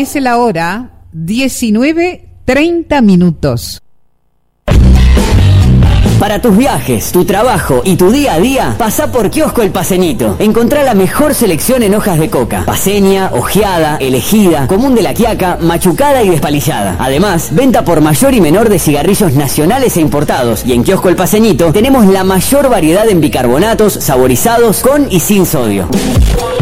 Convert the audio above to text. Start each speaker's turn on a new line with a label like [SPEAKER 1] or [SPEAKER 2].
[SPEAKER 1] Es la hora 19:30.
[SPEAKER 2] Para tus viajes, tu trabajo y tu día a día, pasá por Kiosco El Paceñito. Encontrá la mejor selección en hojas de coca. Paceña, ojeada, elegida, común de la Quiaca, machucada y despalillada. Además, venta por mayor y menor de cigarrillos nacionales e importados. Y en Kiosco El Paceñito tenemos la mayor variedad en bicarbonatos, saborizados, con y sin sodio.